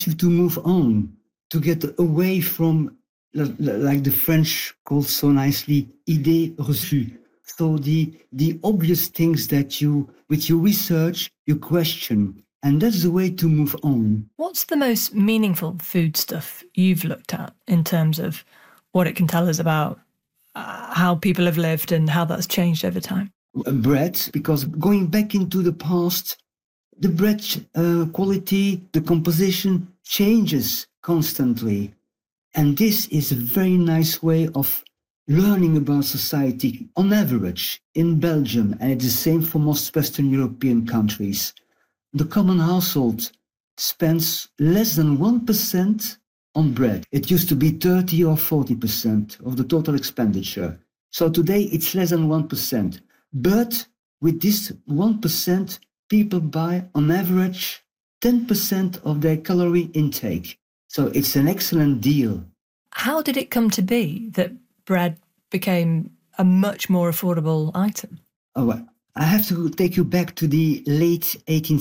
to move on, to get away from, like the French call so nicely, idées reçues. So the obvious things that with your research, you question. And that's the way to move on. What's the most meaningful food stuff you've looked at in terms of what it can tell us about how people have lived and how that's changed over time? Bread, because going back into the past, the bread quality, the composition changes constantly. And this is a very nice way of learning about society on average in Belgium, and it's the same for most Western European countries. The common household spends less than 1% on bread. It used to be 30 or 40% of the total expenditure. So today it's less than 1%. But with this 1%, people buy on average 10% of their calorie intake. So it's an excellent deal. How did it come to be that bread became a much more affordable item? Oh, well, I have to take you back to the late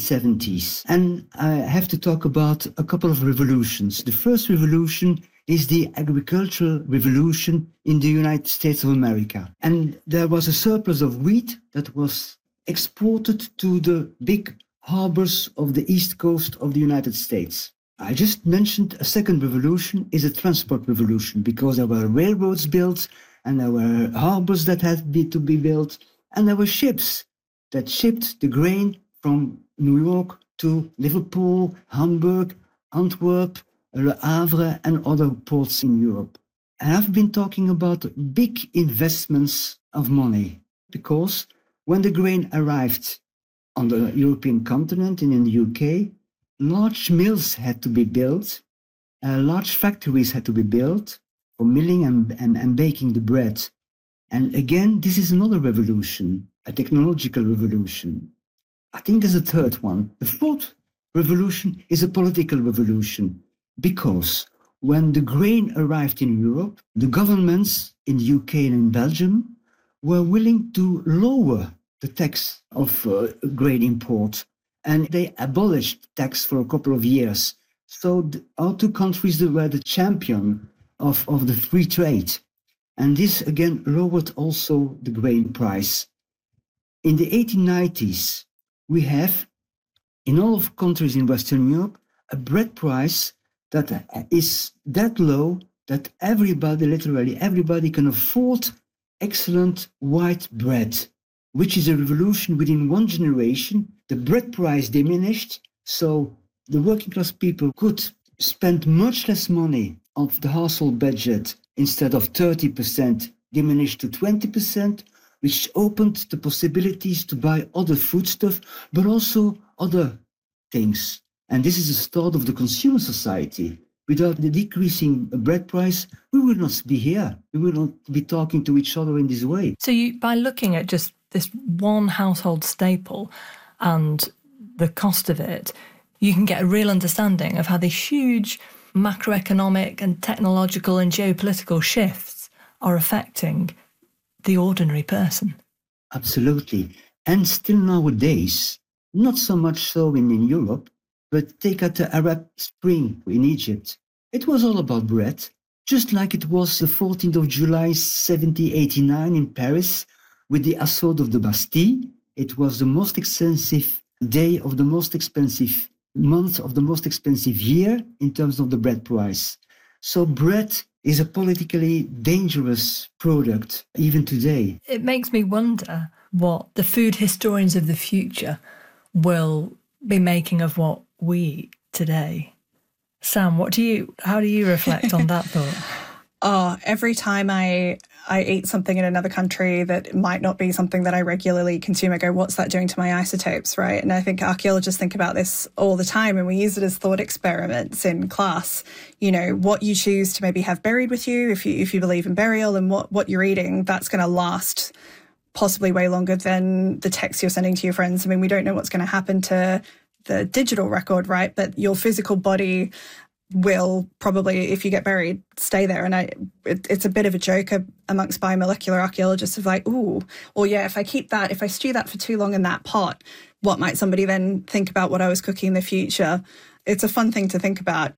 1870s. And I have to talk about a couple of revolutions. The first revolution is the agricultural revolution in the United States of America. And there was a surplus of wheat that was exported to the big harbors of the east coast of the United States. I just mentioned a second revolution is a transport revolution, because there were railroads built and there were harbors that had to be built, and there were ships that shipped the grain from New York to Liverpool, Hamburg, Antwerp, Le Havre, and other ports in Europe. And I've been talking about big investments of money, because when the grain arrived on the European continent and in the UK, large mills had to be built, large factories had to be built for milling and baking the bread. And again, this is another revolution, a technological revolution. I think there's a third one. The fourth revolution is a political revolution, because when the grain arrived in Europe, the governments in the UK and in Belgium were willing to lower the tax of grain import, and they abolished tax for a couple of years. So our two countries were the champion of the free trade. And this again lowered also the grain price. In the 1890s, we have, in all of countries in Western Europe, a bread price that is that low that everybody, literally everybody, can afford excellent white bread, which is a revolution within one generation. The bread price diminished, so the working class people could spend much less money of the household budget. Instead of 30%, diminished to 20%, which opened the possibilities to buy other foodstuff, but also other things. And this is the start of the consumer society. Without the decreasing bread price, we will not be here. We will not be talking to each other in this way. So by looking at just this one household staple and the cost of it, you can get a real understanding of how these huge macroeconomic and technological and geopolitical shifts are affecting the ordinary person. Absolutely. And still nowadays, not so much so in Europe, but take out the Arab Spring in Egypt. It was all about bread, just like it was the 14th of July 1789 in Paris with the assault of the Bastille. It was the most expensive day of the most expensive month of the most expensive year in terms of the bread price. So bread is a politically dangerous product even today. It makes me wonder what the food historians of the future will be making of what we eat today. Sam, how do you reflect on that thought? Every time I eat something in another country that might not be something that I regularly consume, I go, what's that doing to my isotopes, right? And I think archaeologists think about this all the time, and we use it as thought experiments in class. You know, what you choose to maybe have buried with you, if you believe in burial, and what you're eating, that's going to last possibly way longer than the text you're sending to your friends. I mean, we don't know what's going to happen to the digital record, right? But your physical body will probably, if you get buried, stay there. And it's a bit of a joke amongst biomolecular archaeologists of like, ooh, or yeah, if I stew that for too long in that pot, what might somebody then think about what I was cooking in the future? It's a fun thing to think about.